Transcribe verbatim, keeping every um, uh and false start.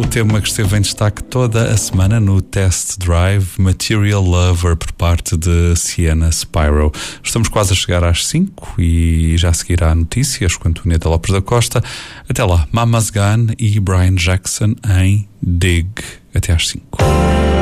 O tema que esteve em destaque toda a semana no Test Drive, Material Lover, por parte de Sienna Spyro. Estamos quase a chegar às cinco e já seguirá notícias com Antonieta Lopes da Costa. Até lá, Mama's Gun e Brian Jackson em Dig. Até às cinco.